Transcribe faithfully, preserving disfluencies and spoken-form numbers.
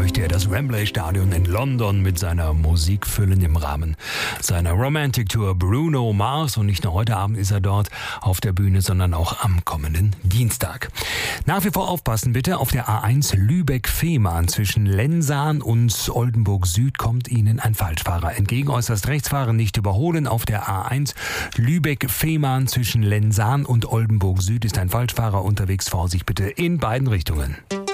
möchte er das Wembley Stadion in London mit seiner Musik füllen im Rahmen seiner Romantic Tour Bruno Mars. Und nicht nur heute Abend ist er dort auf der Bühne, sondern auch am kommenden Dienstag. Nach wie vor aufpassen bitte, auf der A eins Lübeck-Fehmarn zwischen Lensahn und Oldenburg Süd kommt Ihnen ein Falschfahrer entgegen. Äußerst rechts fahren, nicht überholen. Auf der A eins Lübeck-Fehmarn zwischen Lensahn und Oldenburg Süd ist ein Falschfahrer unterwegs. Vorsicht bitte in beiden Richtungen.